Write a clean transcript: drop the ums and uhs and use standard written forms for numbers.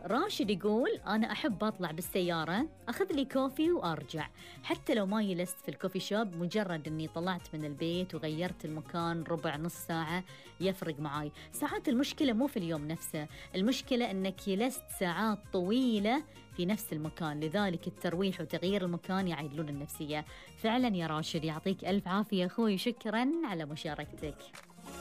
راشد يقول أنا أحب أطلع بالسيارة أخذ لي كوفي وأرجع، حتى لو ما جلست في الكوفي شوب، مجرد أني طلعت من البيت وغيرت المكان ربع نص ساعة يفرق معاي. ساعات المشكلة مو في اليوم نفسه، المشكلة أنك جلست ساعات طويلة في نفس المكان، لذلك الترويح وتغيير المكان يعيدلون النفسية. فعلا يا راشد، يعطيك ألف عافية أخوي، شكرا على مشاركتك.